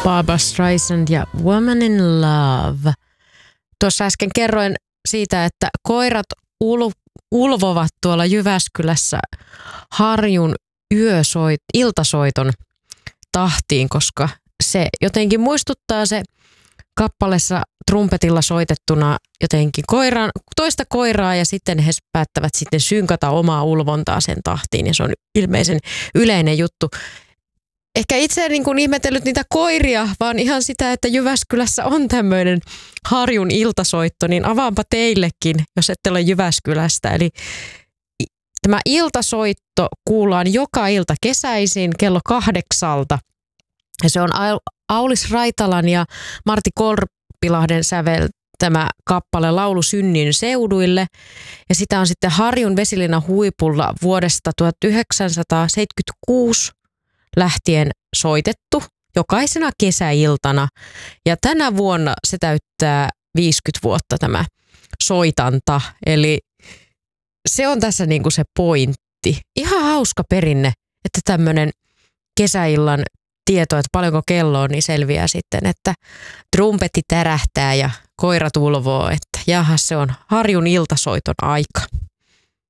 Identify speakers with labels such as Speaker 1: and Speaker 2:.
Speaker 1: Barbra Streisand ja Woman in Love. Tuossa äsken kerroin siitä, että koirat ulvovat tuolla Jyväskylässä Harjun iltasoiton tahtiin, koska se jotenkin muistuttaa se kappaleessa trumpetilla soitettuna jotenkin toista koiraa ja sitten he päättävät sitten synkata omaa ulvontaa sen tahtiin ja se on ilmeisen yleinen juttu. Ehkä itse en niin kuin ihmetellyt niitä koiria, vaan ihan sitä, että Jyväskylässä on tämmöinen Harjun iltasoitto, niin avaanpa teillekin, jos ette ole Jyväskylästä. Eli tämä iltasoitto kuullaan joka ilta kesäisin kello 8. Ja se on Aulis Raitalan ja Martti Korpilahden säveltämä kappale Laulu synnin seuduille. Ja sitä on sitten Harjun vesilinnan huipulla vuodesta 1976 lähtien soitettu jokaisena kesäiltana. Ja tänä vuonna se täyttää 50 vuotta tämä soitanta. Eli se on tässä niinku se pointti. Ihan hauska perinne, että tämmöinen kesäillan tieto, että paljonko kello on, niin selviää sitten, että trumpetti tärähtää ja koirat ulvoo, että jahas, se on Harjun iltasoiton aika.